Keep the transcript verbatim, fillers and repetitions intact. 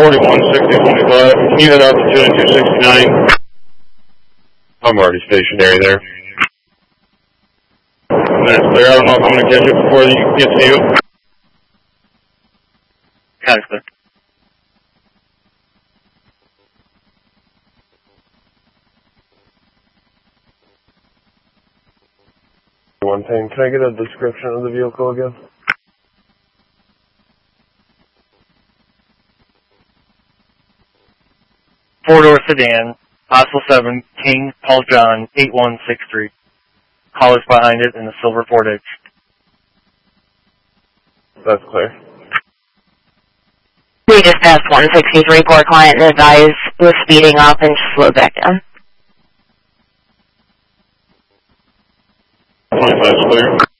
forty-one sixty twenty-five. Can you head out to two two sixty-nine? I'm already stationary there. That's clear. I don't know if I'm going to catch it before you get to you. Got it, clear. One thing, can I get a description of the vehicle again? Four-door sedan, Possible seven, King, Paul John, eight one six three. Caller's behind it in the silver Ford Edge. That's clear. We just passed one sixty-three, poor client and advised was speeding up and slowed back down. twenty-five is clear.